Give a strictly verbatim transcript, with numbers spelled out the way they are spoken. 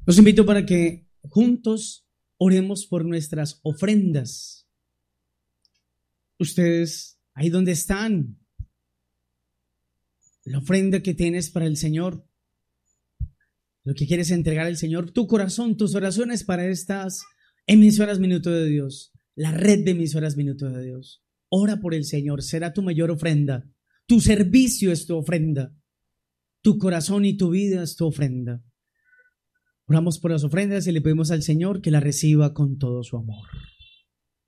Los invito para que juntos oremos por nuestras ofrendas. Ustedes, ahí donde están, la ofrenda que tienes para el Señor, lo que quieres entregar al Señor, tu corazón, tus oraciones para estas emisoras Minuto de Dios, la red de emisoras Minuto de Dios. Ora por el Señor, será tu mayor ofrenda. Tu servicio es tu ofrenda. Tu corazón y tu vida es tu ofrenda. Oramos por las ofrendas y le pedimos al Señor que la reciba con todo su amor.